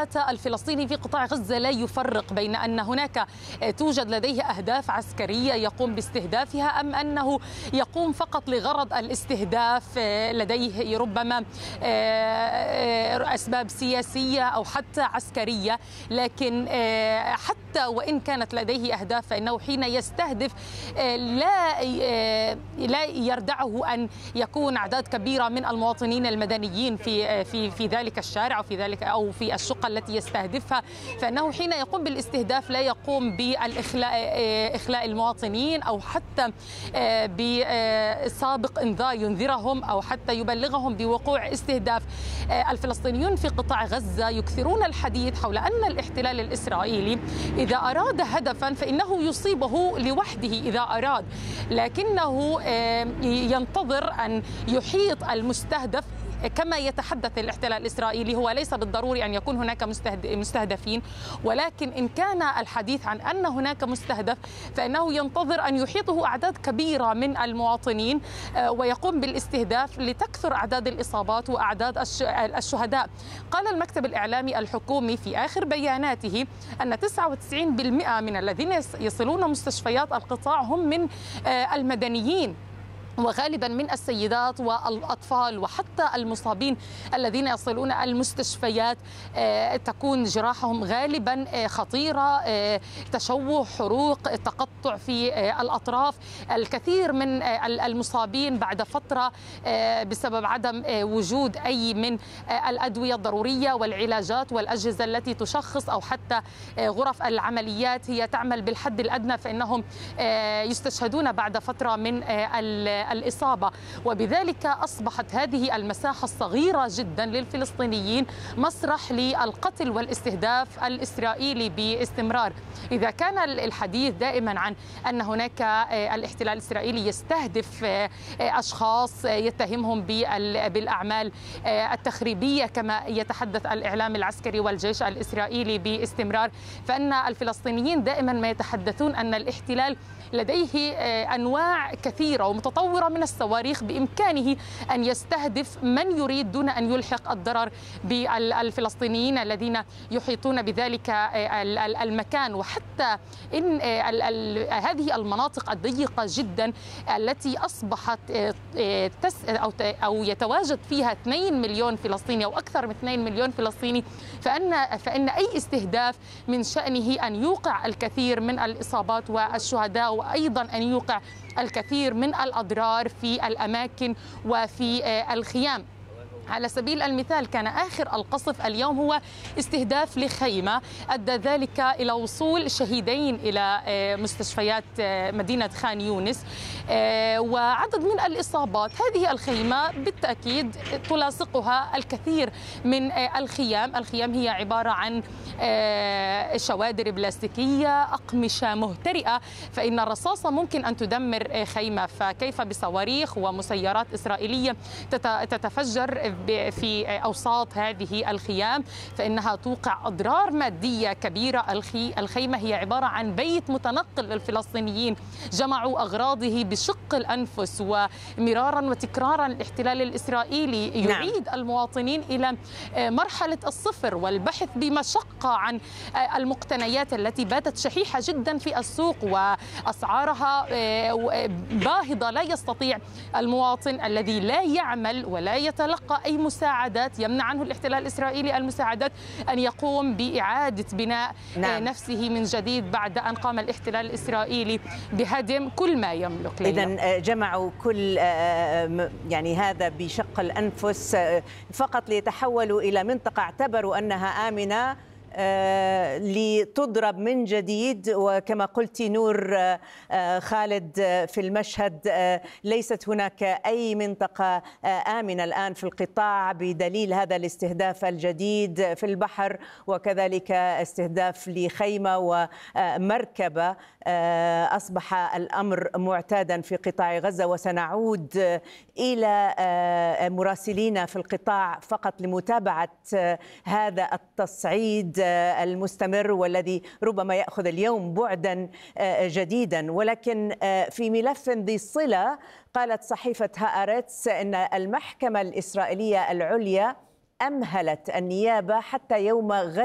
بات الفلسطيني في قطاع غزة لا يفرق بين أن هناك توجد لديه أهداف عسكرية يقوم باستهدافها أم أنه يقوم فقط لغرض الاستهداف، لديه ربما أسباب سياسية أو حتى عسكرية. لكن حتى وإن كانت لديه أهداف فإنه حين يستهدف لا يردعه أن يكون أعداد كبيرة من المواطنين المدنيين في ذلك الشارع أو في الشقة التي يستهدفها، فإنه حين يقوم بالاستهداف لا يقوم بإخلاء المواطنين أو حتى بسابق إنذار ينذرهم أو حتى يبلغهم بوقوع استهداف. الفلسطينيون في قطاع غزة يكثرون الحديث حول أن الاحتلال الإسرائيلي إذا أراد هدفا فإنه يصيبه لوحده إذا أراد، لكنه ينتظر أن يحيط المستهدف كما يتحدث الاحتلال الإسرائيلي. هو ليس بالضروري أن يكون هناك مستهدفين، ولكن إن كان الحديث عن أن هناك مستهدف فإنه ينتظر أن يحيطه أعداد كبيرة من المواطنين ويقوم بالاستهداف لتكثر أعداد الإصابات وأعداد الشهداء. قال المكتب الإعلامي الحكومي في آخر بياناته أن 99% من الذين يصلون مستشفيات القطاع هم من المدنيين، وغالبا من السيدات والأطفال وحتى المصابين الذين يصلون المستشفيات تكون جراحهم غالبا خطيرة، تشوه، حروق، تقطع في الأطراف. الكثير من المصابين بعد فترة بسبب عدم وجود أي من الأدوية الضرورية والعلاجات والأجهزة التي تشخص أو حتى غرف العمليات هي تعمل بالحد الأدنى، فإنهم يستشهدون بعد فترة من الإصابة. وبذلك أصبحت هذه المساحة الصغيرة جدا للفلسطينيين مسرح للقتل والاستهداف الإسرائيلي باستمرار. إذا كان الحديث دائما عن أن هناك الاحتلال الإسرائيلي يستهدف أشخاص يتهمهم بالأعمال التخريبية كما يتحدث الإعلام العسكري والجيش الإسرائيلي باستمرار، فإن الفلسطينيين دائما ما يتحدثون أن الاحتلال لديه أنواع كثيرة ومتطورة من الصواريخ بإمكانه أن يستهدف من يريد دون أن يلحق الضرر بالفلسطينيين الذين يحيطون بذلك المكان. وحتى إن هذه المناطق الضيقة جدا التي أصبحت أو يتواجد فيها 2 مليون فلسطيني أو أكثر من 2 مليون فلسطيني، فإن أي استهداف من شأنه أن يوقع الكثير من الإصابات والشهداء، وأيضا أن يوقع الكثير من الأضرار في الأماكن وفي الخيام. على سبيل المثال كان آخر القصف اليوم هو استهداف لخيمة أدى ذلك إلى وصول شهيدين إلى مستشفيات مدينة خان يونس وعدد من الإصابات. هذه الخيمة بالتأكيد تلاصقها الكثير من الخيام. الخيام هي عبارة عن شوادر بلاستيكية، أقمشة مهترئة، فإن الرصاصة ممكن أن تدمر خيمة، فكيف بصواريخ ومسيرات إسرائيلية تتفجر في أوساط هذه الخيام، فإنها توقع أضرار مادية كبيرة. الخيمة هي عبارة عن بيت متنقل للفلسطينيين جمعوا أغراضه بشق الأنفس، ومرارا وتكرارا الاحتلال الإسرائيلي يعيد المواطنين إلى مرحلة الصفر والبحث بمشقة عن المقتنيات التي باتت شحيحة جدا في السوق وأسعارها باهظة. لا يستطيع المواطن الذي لا يعمل ولا يتلقى أي مساعدات، يمنع عنه الاحتلال الإسرائيلي المساعدات، أن يقوم بإعادة بناء نفسه من جديد بعد أن قام الاحتلال الإسرائيلي بهدم كل ما يملك. إذن جمعوا كل يعني هذا بشق الأنفس فقط ليتحولوا إلى منطقة اعتبروا أنها آمنة لتضرب من جديد. وكما قلت نور خالد في المشهد ليست هناك أي منطقة آمنة الآن في القطاع بدليل هذا الاستهداف الجديد في البحر وكذلك استهداف لخيمة ومركبة. أصبح الأمر معتادا في قطاع غزة، وسنعود إلى مراسلينا في القطاع فقط لمتابعة هذا التصعيد المستمر والذي ربما يأخذ اليوم بعدا جديدا. ولكن في ملف ذي صلة قالت صحيفة هآرتس أن المحكمة الإسرائيلية العليا أمهلت النيابة حتى يوم غد